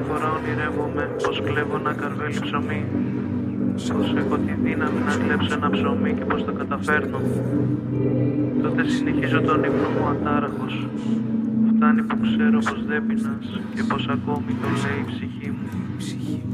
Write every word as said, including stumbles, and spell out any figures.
φορά ονειρεύομαι πως κλέβω ένα καρβέλι ψωμί. Πως έχω τη δύναμη να κλέψω ένα ψωμί και πως το καταφέρνω. Τότε συνεχίζω τον ύπνο μου ατάραχος. Φτάνει που ξέρω πως δεν πεινάς και πως ακόμη το λέει η ψυχή μου.